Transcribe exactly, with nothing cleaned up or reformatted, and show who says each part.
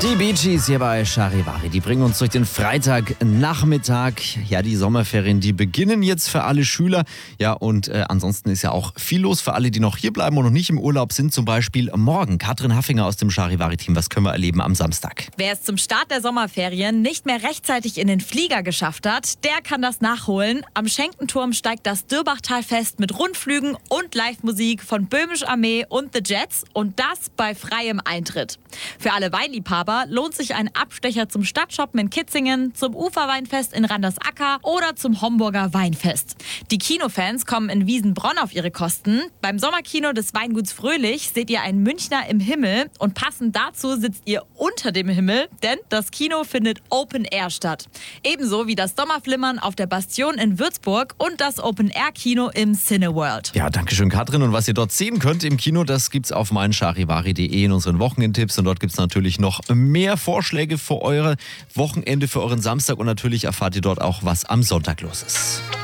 Speaker 1: Die Bee Gees hier bei Charivari, die bringen uns durch den Freitagnachmittag. Ja, die Sommerferien, die beginnen jetzt für alle Schüler. Ja, und äh, ansonsten ist ja auch viel los für alle, die noch hier bleiben und noch nicht im Urlaub sind. Zum Beispiel morgen. Katrin Haffinger aus dem Charivari-Team. Was können wir erleben am Samstag?
Speaker 2: Wer es zum Start der Sommerferien nicht mehr rechtzeitig in den Flieger geschafft hat, der kann das nachholen. Am Schenkenturm steigt das Dürbachtalfest mit Rundflügen und Live-Musik von Böhmisch Armee und The Jets. Und das bei freiem Eintritt. Für alle Weinliebhaber lohnt sich ein Abstecher zum Stadtshoppen in Kitzingen, zum Uferweinfest in Randersacker oder zum Homburger Weinfest. Die Kinofans kommen in Wiesenbronn auf ihre Kosten. Beim Sommerkino des Weinguts Fröhlich seht ihr einen Münchner im Himmel und passend dazu sitzt ihr unter dem Himmel, denn das Kino findet Open Air statt. Ebenso wie das Sommerflimmern auf der Bastion in Würzburg und das Open Air Kino im Cineworld.
Speaker 1: Ja, danke schön, Katrin. Und was ihr dort sehen könnt im Kino, das gibt's auf meincharivari punkt de in unseren Wochenendtipps. Und dort gibt's natürlich noch mehr Vorschläge für eure Wochenende, für euren Samstag. Und natürlich erfahrt ihr dort auch, was am Sonntag los ist.